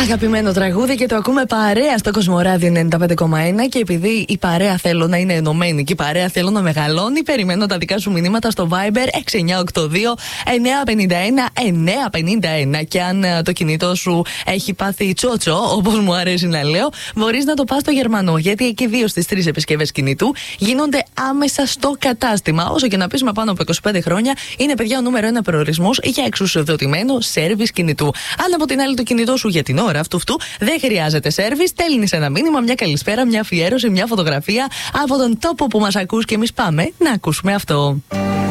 Αγαπημένο τραγούδι και το ακούμε παρέα στο Κοσμοράδιο 95,1. Και επειδή η παρέα θέλω να είναι ενωμένη και η παρέα θέλω να μεγαλώνει, περιμένω τα δικά σου μηνύματα στο Viber 6982-951-951. Και αν το κινητό σου έχει πάθει τσότσο, όπως μου αρέσει να λέω, μπορείς να το πας στο Γερμανό. Γιατί εκεί 2 στις 3 επισκευές κινητού γίνονται άμεσα στο κατάστημα. Όσο και να πεις, με πάνω από 25 χρόνια είναι, παιδιά, ο νούμερο 1 προορισμός για εξουσιοδοτημένο σέρβις κινητού. Αν από την άλλη το κινητό σου για την ώρα αυτού δεν χρειάζεται σέρβις, στέλνεις ένα μήνυμα, μια καλησπέρα, μια αφιέρωση, μια φωτογραφία από τον τόπο που μας ακούς και εμείς πάμε να ακούσουμε αυτό.